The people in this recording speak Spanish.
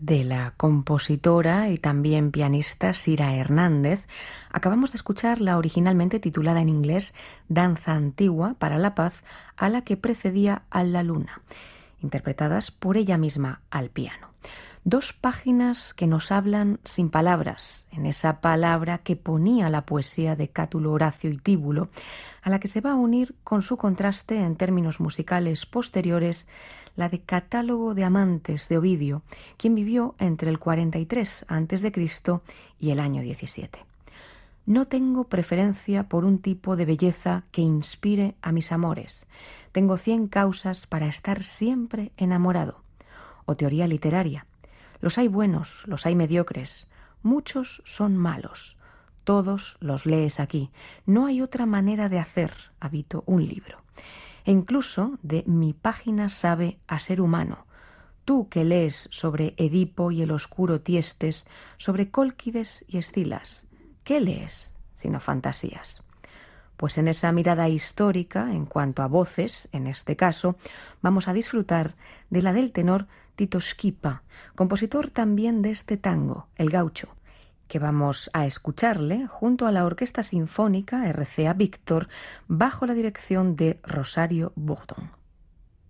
de la compositora y también pianista Sira Hernández, acabamos de escuchar la originalmente titulada en inglés Danza Antigua para la Paz, a la que precedía A la Luna, interpretadas por ella misma al piano. Dos páginas que nos hablan sin palabras, en esa palabra que ponía la poesía de Cátulo, Horacio y Tíbulo, a la que se va a unir con su contraste en términos musicales posteriores la de Catálogo de Amantes de Ovidio, quien vivió entre el 43 a.C. y el año 17. No tengo preferencia por un tipo de belleza que inspire a mis amores. Tengo 100 causas para estar siempre enamorado. O teoría literaria. Los hay buenos, los hay mediocres. Muchos son malos. Todos los lees aquí. No hay otra manera de hacer, habito un libro. E incluso de mi página sabe a ser humano. Tú que lees sobre Edipo y el oscuro Tiestes, sobre Cólquides y Escilas, ¿qué lees sino fantasías? Pues en esa mirada histórica, en cuanto a voces, en este caso, vamos a disfrutar de la del tenor Tito Schipa, compositor también de este tango, El Gaucho, que vamos a escucharle junto a la Orquesta Sinfónica RCA Víctor bajo la dirección de Rosario Bourdon.